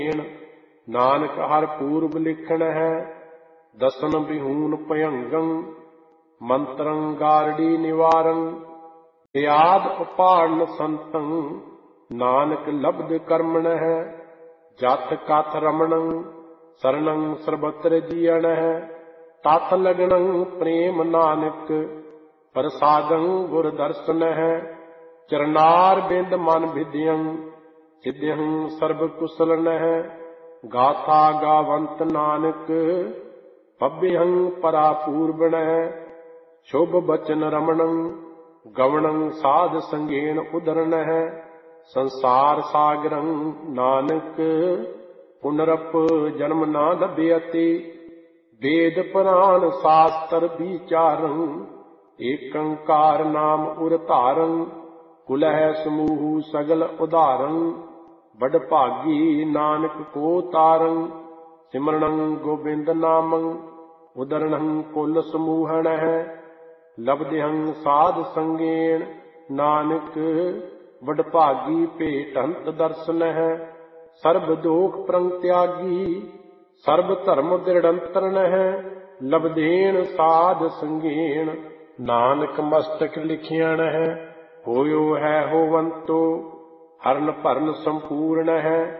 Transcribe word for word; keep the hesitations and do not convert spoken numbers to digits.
ਨਾਨਕ ਹਰ ਪੂਰਬ ਲਿਖਣ ਹੈ। ਦਸਨ ਬਿਹੂਨ ਭਯੰਗੰ ਮੰਤਰੰ ਗਾਰੜੀ ਨਿਵਾਰੰ। ਵਿਆਦ ਉਪਾੜਨ ਸੰਤੰ ਨਾਨਕ ਲਬਧ ਕਰਮਣ ਹੈ। ਜਤ ਕਥ ਰਮਣੰ ਸਰਣੰ ਸਰਬਤਰ ਜੀਅਣ ਹੈ। ਤਥ ਲਗਣੰ ਪ੍ਰੇਮ ਨਾਨਕ ਪ੍ਰਸਾਦੰ ਗੁਰ ਦਰਸ਼ਨ ਹੈ। ਚਰਨਾਰ ਬਿੰਦ ਮਨ ਵਿਦਿਅੰ ਸਿਧਿਅੰ ਸਰਬ ਕੁਸਲਨ ਹੈ। ਗਾਥਾ ਗਾਵੰਤ ਨਾਨਕ ਪਭਿਅੰ ਪਰਾ ਪੂਰਬਣ ਹੈ। ਸ਼ੁਭ ਬਚਨ ਰਮਣੰ ਗਵਣੰ ਸਾਧ ਸੰਗੇਨ ਉਦਰਨ ਹੈ। ਸੰਸਾਰ ਸਾਗਰੰ ਨਾਨਕ ਪੁਨਰਪ ਜਨਮ ਨਾ ਲਭਿਅਤੀ। ਵੇਦ ਪੁਰਾਨ ਸ਼ਾਸਤਰ ਵਿਚਾਰੰ ਏਕੰਕਾਰ ਨਾਮ ਉਰ ਧਾਰੰ। ਕੁਲਹਿ ਸਮੂਹ ਸਗਲ ਉਧਾਰੰ ਬੜ ਭਾਗੀ ਨਾਨਕ ਕੋ ਤਾਰੰ। ਸਿਮਰਣੰ ਗੋਬਿੰਦ ਨਾਮੰ ਉਦਰਣੰ ਕੁਲ ਸਮੂਹਣ ਹੈ। ਲਬਧਿਅੰ ਸਾਧ ਸੰਗੇਨ ਨਾਨਕ ਵਡ ਭਾਗੀ ਭੇਟੰਤ ਦਰਸ਼ਨ ਹੈ। ਸਰਬ ਦੋਖ ਪ੍ਰੰਤਿਆਗੀ ਸਰਬ ਧਰਮ ਦ੍ਰਿੜੰਤਰਨ ਹੈ। ਲਬਧੇਨ ਸਾਧ ਸੰਗੇਨ ਨਾਨਕ ਮਸਤਕ ਲਿਖਿਆਣ ਹੈ। ਹੋਇਓ ਹੈ ਹੋਵੰਤੋ ਹਰਨ ਭਰਨ ਸੰਪੂਰਨ ਹੈ।